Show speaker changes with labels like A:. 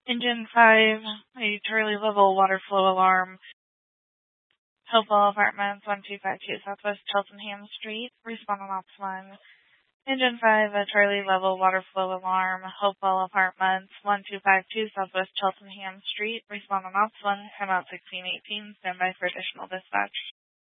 A: Engine 5, a Charlie level water flow alarm. Hopewell Apartments, 1252 Southwest Cheltenham Street. Respond on Ops 1. Engine 5, a Charlie level water flow alarm. Hopewell Apartments, 1252 Southwest Cheltenham Street. Respond on Ops 1. Come out 1618. Stand by for additional dispatch.